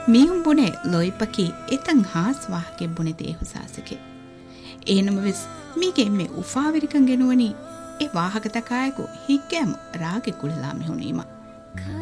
මීහුම් බුනේ ලොයිපකි එතන් හාස් වාහකෙ බුනේ දේහුසාසකෙ එහෙනම වෙස් මීගේ එම්මෙ උෆාවිරිකන් ගෙනුවනි ඒ වාහක තකායකු හික්කෑම රාගෙ කුලලා මිහුනීම